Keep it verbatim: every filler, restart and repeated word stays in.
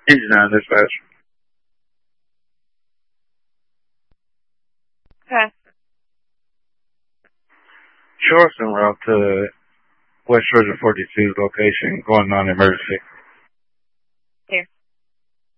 Engine nine, dispatch. Okay. Shorts en route to West Georgia forty-two's location, going non-emergency.